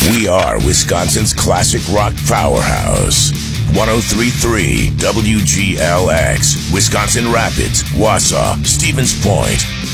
We are Wisconsin's classic rock powerhouse. 103.3 WGLX, Wisconsin Rapids, Wausau, Stevens Point,